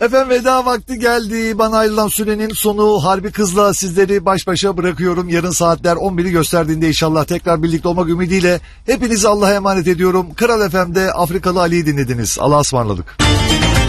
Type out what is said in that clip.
Efendim veda vakti geldi. Bana ayrılan sürenin sonu. Harbi Kız'la sizleri baş başa bırakıyorum. Yarın saatler 11'i gösterdiğinde inşallah tekrar birlikte olmak ümidiyle hepinizi Allah'a emanet ediyorum. Kral FM'de Afrikalı Ali'yi dinlediniz. Allah'a ısmarladık.